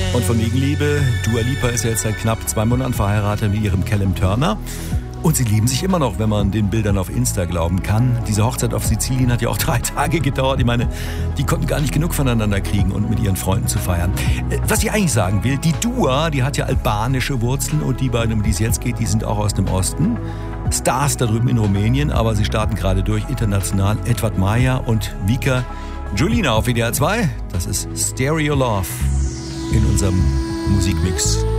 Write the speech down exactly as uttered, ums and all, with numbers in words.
Und von wegen Liebe, Dua Lipa ist jetzt seit knapp zwei Monaten verheiratet mit ihrem Callum Turner. Und sie lieben sich immer noch, wenn man den Bildern auf Insta glauben kann. Diese Hochzeit auf Sizilien hat ja auch drei Tage gedauert. Ich meine, die konnten gar nicht genug voneinander kriegen und mit ihren Freunden zu feiern. Was ich eigentlich sagen will, die Dua, die hat ja albanische Wurzeln und die beiden, um die es jetzt geht, die sind auch aus dem Osten. Stars da drüben in Rumänien, aber sie starten gerade durch international. Edward Maya und Vika Julina auf W D R zwei. Das ist Stereo Love in unserem Musikmix.